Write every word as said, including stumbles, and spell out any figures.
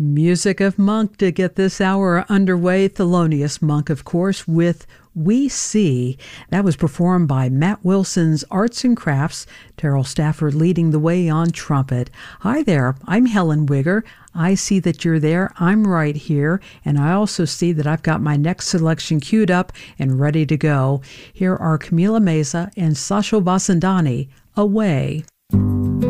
Music of Monk to get this hour underway. Thelonious Monk, of course, with We See. That was performed by Matt Wilson's Arts and Crafts, Terrell Stafford leading the way on trumpet. Hi there, I'm Helen Wigger. I see that you're there. I'm right here. And I also see that I've got my next selection queued up and ready to go. Here are Camila Meza and Sasho Vasandani, Away.